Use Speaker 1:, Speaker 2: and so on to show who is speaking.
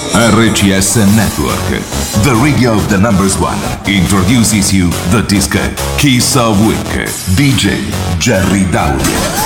Speaker 1: RCS Network, the radio of the numbers one, introduces you the disco Kiss of Week, DJ Jerry Daulia.